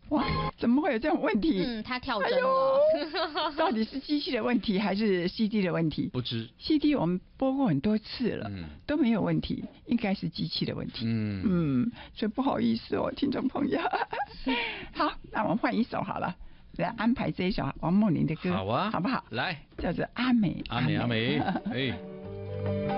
哇，怎么会有这种问题？ 他跳针了。 到底是机器的问题还是 CD 的问题？ 不知 CD 我们播过很多次了，都没有问题，应该是机器的问题。所以不好意思哦，听众朋友。好，那我们换一首好了，来安排这一首王梦玲的歌， 好啊， 好不好？ 来， 叫做《阿美》。 阿美，哎。